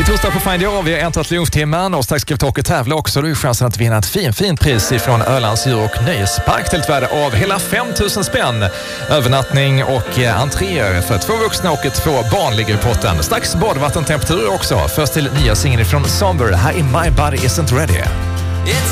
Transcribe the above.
är torsdag på Find Your. Vi har äntrat lunchtimmen och strax ska vi ta och tävla också. Du har chansen att vinna ett fint pris ifrån Ölands djur- och nöjespark till ett värde av hela 5 000 spänn. Övernattning och entréer för 2 vuxna och 2 barn ligger i potten. Strax badvattentemperatur också. Först till nya singeln från Somber. Här är My Body Isn't Ready.